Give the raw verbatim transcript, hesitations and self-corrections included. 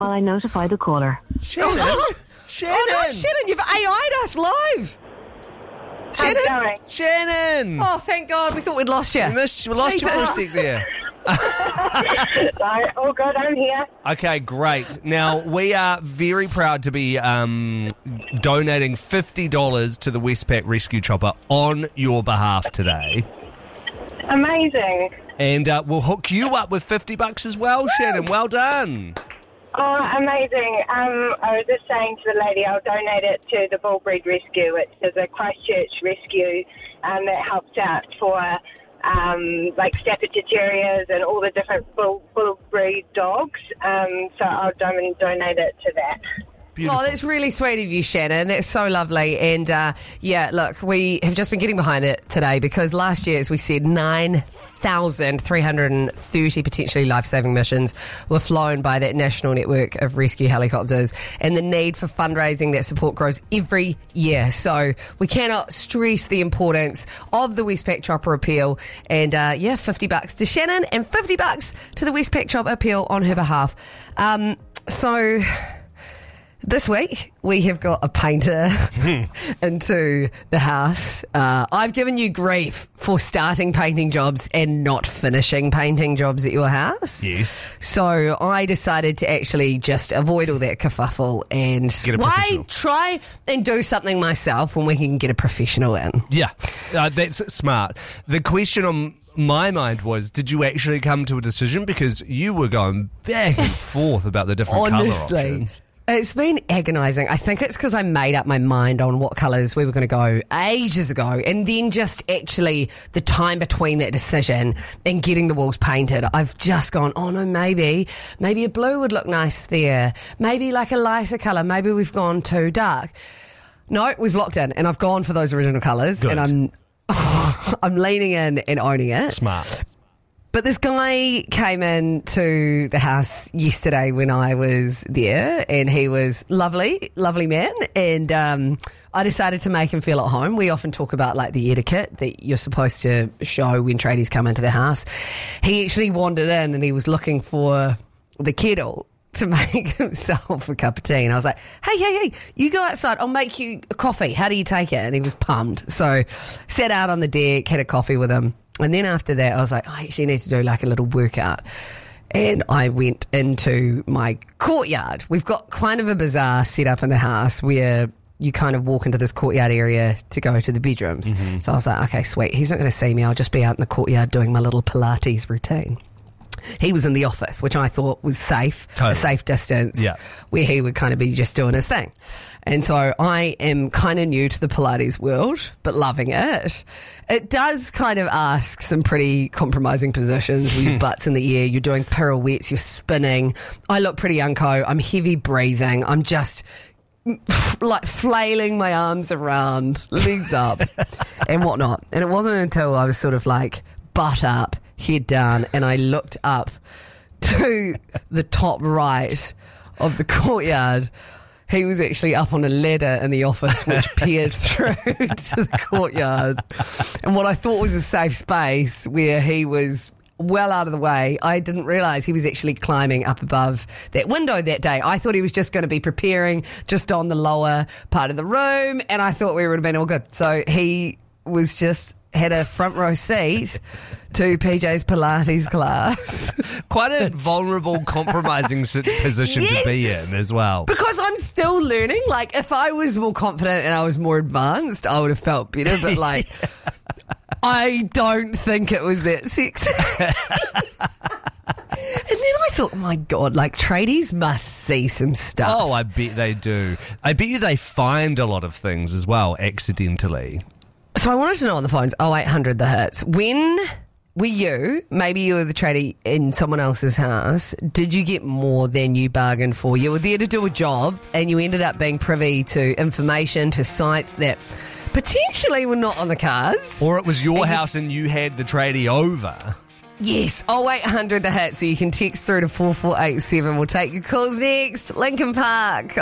while I notify the caller. Shannon? Oh, Shannon! Oh, no, Shannon, you've A I'd us live. How's it Shannon? going? Shannon! Oh, thank God. We thought we'd lost you. We missed you. We lost you for a sec there. No, all good, I'm here. Okay, great. Now, we are very proud to be um, donating fifty dollars to the Westpac Rescue Chopper on your behalf today. Amazing. And uh, we'll hook you up with fifty bucks as well, Shannon. Well done. Oh, amazing. Um, I was just saying to the lady, I'll donate it to the Bull Breed Rescue, which is a Christchurch rescue um, that helps out for um, like Staffordshire Terriers and all the different bull, bull breed dogs. Um, so I'll don- donate it to that. Beautiful. Oh, that's really sweet of you, Shannon. That's so lovely. And, uh, yeah, look, we have just been getting behind it today because last year, as we said, nine thousand three hundred thirty potentially life-saving missions were flown by that national network of rescue helicopters. And the need for fundraising that support grows every year. So we cannot stress the importance of the Westpac Chopper Appeal. And, uh, yeah, fifty bucks to Shannon and fifty bucks to the Westpac Chopper Appeal on her behalf. Um, so... This week, we have got a painter into the house. Uh, I've given you grief for starting painting jobs and not finishing painting jobs at your house. Yes. So I decided to actually just avoid all that kerfuffle and Get a why professional. try and do something myself when we can get a professional in. Yeah, uh, that's smart. The question on my mind was, did you actually come to a decision? Because you were going back and forth about the different colour Honestly. options. It's been agonising. I think it's because I made up my mind on what colours we were going to go ages ago, and then just actually the time between that decision and getting the walls painted, I've just gone, oh no, maybe, maybe a blue would look nice there. Maybe like a lighter colour. Maybe we've gone too dark. No, we've locked in, and I've gone for those original colours, Good. and I'm I'm leaning in and owning it. Smart. But this guy came in to the house yesterday when I was there, and he was lovely, lovely man. And um, I decided to make him feel at home. We often talk about like the etiquette that you're supposed to show when tradies come into the house. He actually wandered in and he was looking for the kettle to make himself a cup of tea. And I was like, hey, hey, hey, you go outside. I'll make you a coffee. How do you take it? And he was pumped. So sat out on the deck, had a coffee with him. And then after that, I was like, I actually need to do like a little workout. And I went into my courtyard. We've got kind of a bizarre setup in the house where you kind of walk into this courtyard area to go to the bedrooms. Mm-hmm. So I was like, okay, sweet. He's not going to see me. I'll just be out in the courtyard doing my little Pilates routine. He was in the office, which I thought was safe, Totally. a safe distance, Yeah. where he would kind of be just doing his thing. And so I am kind of new to the Pilates world, but loving it. It does kind of ask some pretty compromising positions where your butt's in the air, you're doing pirouettes, you're spinning. I look pretty unco. I'm heavy breathing. I'm just like flailing my arms around, legs up and whatnot. And it wasn't until I was sort of like butt up, head down, and I looked up to the top right of the courtyard. He was actually up on a ladder in the office which peered through to the courtyard. And what I thought was a safe space where he was well out of the way, I didn't realise he was actually climbing up above that window that day. I thought he was just going to be preparing just on the lower part of the room, and I thought we would have been all good. So he was just had a front row seat to P J's Pilates class. Quite a vulnerable, compromising si- position Yes. to be in as well. Because I'm still learning. Like, if I was more confident and I was more advanced, I would have felt better. But, like, I don't think it was that sexy. And then I thought, oh my God, like, tradies must see some stuff. Oh, I bet they do. I bet you they find a lot of things as well, accidentally. So I wanted to know on the phones, oh eight hundred the hits. When were you, maybe you were the tradie in someone else's house, did you get more than you bargained for? You were there to do a job and you ended up being privy to information, to sites that potentially were not on the cards. Or it was your And you- house and you had the tradie over. Yes, oh eight hundred the hit, so you can text through to four four eight seven. We'll take your calls next. Lincoln Park.